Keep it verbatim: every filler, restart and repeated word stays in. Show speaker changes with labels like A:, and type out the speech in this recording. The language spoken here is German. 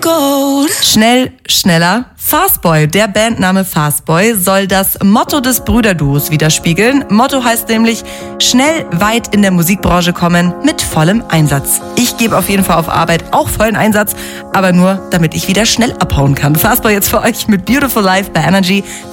A: gold. Schnell, schneller. Fastboy, der Bandname Fastboy, soll das Motto des Brüderduos widerspiegeln. Motto heißt nämlich, schnell weit in der Musikbranche kommen mit vollem Einsatz. Ich gebe auf jeden Fall auf Arbeit auch vollen Einsatz, aber nur, damit ich wieder schnell abhauen kann. Fastboy jetzt für euch mit Beautiful Life bei Energy.